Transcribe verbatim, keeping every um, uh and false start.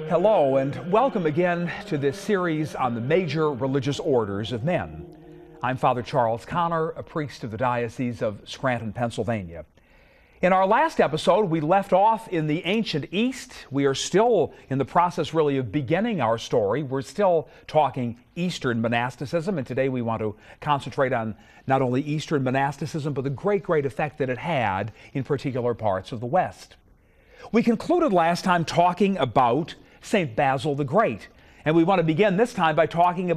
Hello and welcome again to this series on the major religious orders of men. I'm Father Charles Connor, a priest of the Diocese of Scranton, Pennsylvania. In our last episode, we left off in the ancient East. We are still in the process really of beginning our story. We're still talking Eastern monasticism, and today we want to concentrate on not only Eastern monasticism, but the great, great effect that it had in particular parts of the West. We concluded last time talking about Saint Basil the Great, and we want to begin this time by talking about